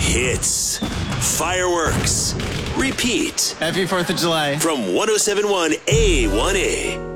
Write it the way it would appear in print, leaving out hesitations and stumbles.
Hits. Fireworks. Repeat. Happy 4th of July. From 1071 A1A.